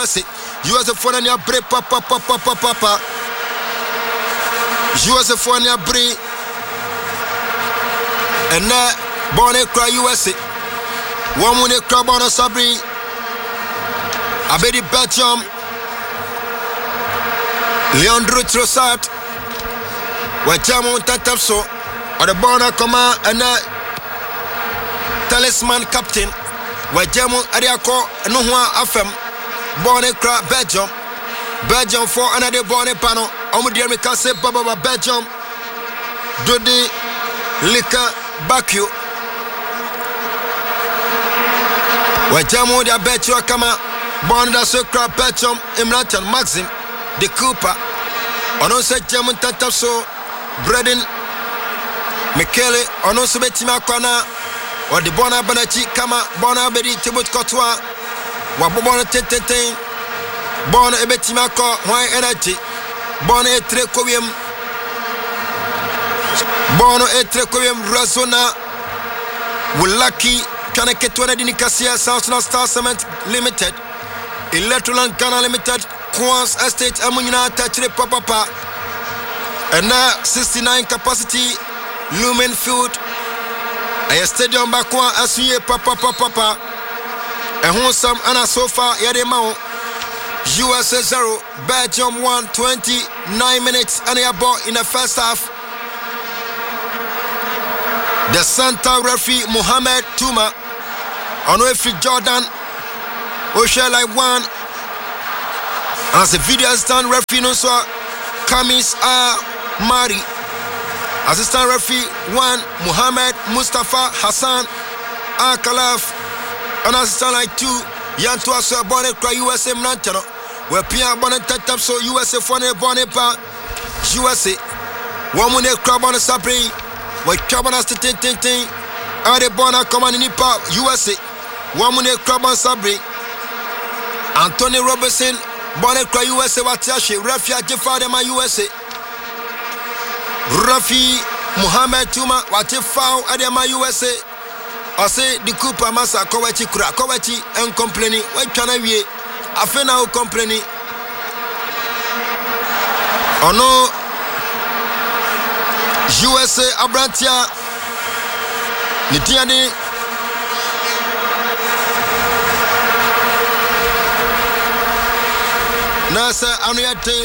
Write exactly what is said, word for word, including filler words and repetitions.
U S A phone and your break, papa, papa, papa, papa. U S A phone and your break. And now, Bonnet cry U S A. One minute crab on a sabri. Abedi Belgium. Leandro Trossard. Wajamo Tatapso. Or the Bonnet command and the talisman captain. Wajamo Ariako and Nohua Afem. Bonnet cry Belgium. Belgium for another Bonnet panel. Omudiami Kase Baba Belgium. Dodi Lika Baku. Wajamo dia Belgium kama Bonda Sokra Belgium Imratan Maxim de Cooper. Onon se German Tatapso Braden Michele onon se betima kwana or the Bona Banachi kama Bona Bedi Tibut Kotwa Wabona Teten Bona Ebetima ko Why Energy Bona Etre Koyem Bono Etre Koyem Razona Wulaki Kana Ketwana Dinikasia South Star Cement Limited Electroland Ghana Limited Quans Estate Amunina Tachre Papa and now sixty-nine capacity Lumen Field a stadium Bakwa Asuye Papa Papa and who some Anna so far Yademao U S A zero Belgium one twenty-nine minutes and a ball in the first half. The Santa referee Mohamed Touma on referee Jordan Oshela one as the video assistant referee no so Kamis A Mari assistant referee one Mohamed Mustafa Hassan A Kalaf and assistant like two Yantua so bonnet cry U S A Mnantano where Pia bonnet tap so U S A phone bonnet pa U S A one minute crab on the sabri where Cabana ting ting ting and the bonnet command in pa U S A one minute crab on sabri Anthony Robertson Bonnet cry U S A Watiashi Rafi Ajifade ma U S A Rafi Mohamed Touma Watifao Adema U S A Ose di Cooper Masa Kowachi Kura Kowachi en complaining why can I be afena o complaining Ono U S A Abrantia Nitiani Nasa Anuyate